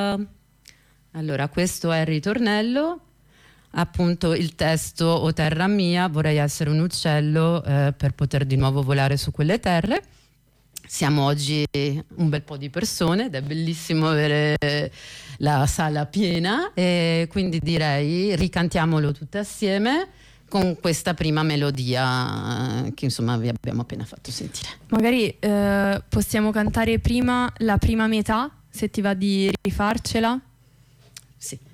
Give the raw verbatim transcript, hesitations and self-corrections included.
Uh, allora, questo è il ritornello. Appunto il testo: o terra mia, vorrei essere un uccello eh, per poter di nuovo volare su quelle terre. Siamo oggi un bel po' di persone ed è bellissimo avere la sala piena, e quindi direi ricantiamolo tutte assieme con questa prima melodia che insomma vi abbiamo appena fatto sentire. Magari eh, possiamo cantare prima la prima metà, se ti va di rifarcela. Sì.